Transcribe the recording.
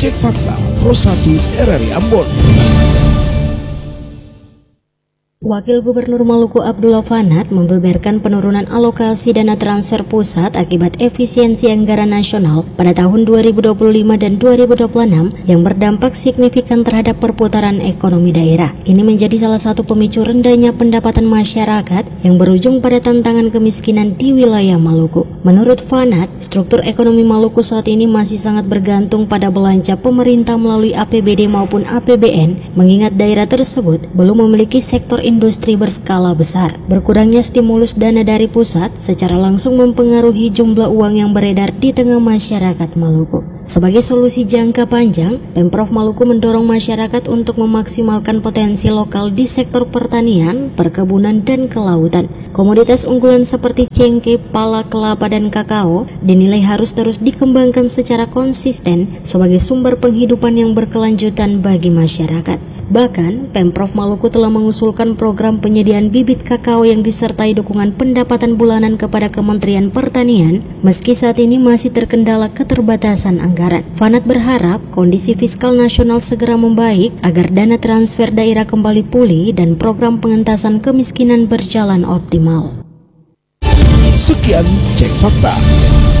Cek Fakta Pro 1 RRI Ambon. Wakil Gubernur Maluku Abdullah Fanat membeberkan penurunan alokasi dana transfer pusat akibat efisiensi anggaran nasional pada tahun 2025 dan 2026 yang berdampak signifikan terhadap perputaran ekonomi daerah. Ini menjadi salah satu pemicu rendahnya pendapatan masyarakat yang berujung pada tantangan kemiskinan di wilayah Maluku. Menurut Fanat, struktur ekonomi Maluku saat ini masih sangat bergantung pada belanja pemerintah melalui APBD maupun APBN, mengingat daerah tersebut belum memiliki sektor industri berskala besar. Berkurangnya stimulus dana dari pusat secara langsung mempengaruhi jumlah uang yang beredar di tengah masyarakat Maluku. Sebagai solusi jangka panjang, Pemprov Maluku mendorong masyarakat untuk memaksimalkan potensi lokal di sektor pertanian, perkebunan, dan kelautan. Komoditas unggulan seperti cengkeh, pala, kelapa, dan kakao dinilai harus terus dikembangkan secara konsisten sebagai sumber penghidupan yang berkelanjutan bagi masyarakat. Bahkan, Pemprov Maluku telah mengusulkan program penyediaan bibit kakao yang disertai dukungan pendapatan bulanan kepada Kementerian Pertanian, meski saat ini masih terkendala keterbatasan anggaran. Fanat berharap kondisi fiskal nasional segera membaik agar dana transfer daerah kembali pulih dan program pengentasan kemiskinan berjalan optimal. Sekian Cek Fakta.